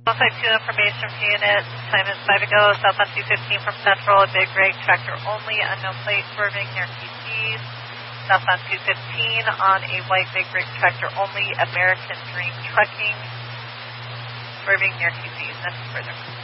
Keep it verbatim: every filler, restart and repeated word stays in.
Side two information from unit. Time is five ago. Southbound two fifteen from Central. A big rig tractor only. Unknown plate swerving near T Cs. Southbound two fifteen on a white big rig tractor only. American Dream Trucking swerving near T Cs. Nothing further.